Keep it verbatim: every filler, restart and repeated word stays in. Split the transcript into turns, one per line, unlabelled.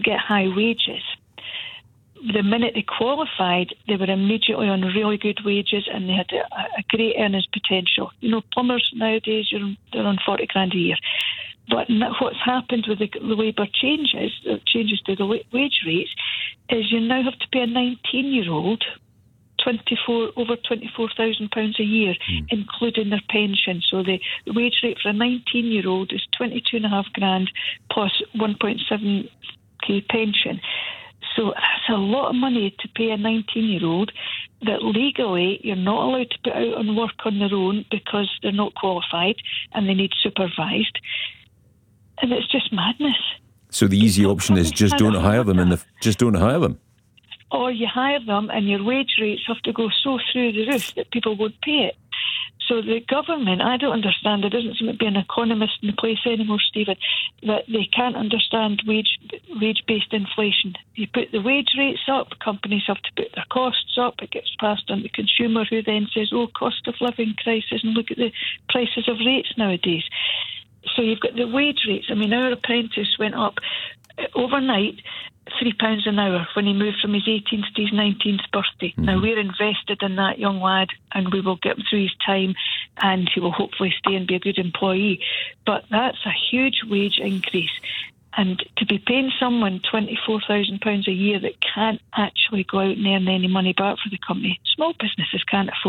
didn't get high wages, the minute they qualified, they were immediately on really good wages and they had a, a great earnings potential. You know, plumbers nowadays, you're, they're on forty grand a year. But what's happened with the, the labour changes, the changes to the wage rates, is you now have to pay a nineteen-year-old twenty-four over twenty-four thousand pounds a year, mm. including their pension. So the, the wage rate for a nineteen-year-old is twenty-two and a half grand plus one point seven k pension. So that's a lot of money to pay a nineteen-year-old that legally you're not allowed to put out on work on their own because they're not qualified and they need supervised. And it's just madness.
So the easy option is just don't hire them, and the, just don't hire them.
Or you hire them and your wage rates have to go so through the roof that people won't pay it. So the government, I don't understand, there doesn't seem to be an economist in the place anymore, Stephen, that they can't understand wage, wage-based inflation. You put the wage rates up, companies have to put their costs up, it gets passed on to the consumer who then says, oh, cost of living crisis, and look at the prices of rates nowadays. So you've got the wage rates. I mean, our apprentice went up overnight three pounds an hour when he moved from his eighteenth to his nineteenth birthday. Mm-hmm. Now, we're invested in that young lad and we will get him through his time and he will hopefully stay and be a good employee. But that's a huge wage increase. And to be paying someone twenty-four thousand pounds a year that can't actually go out and earn any money back for the company, small businesses can't afford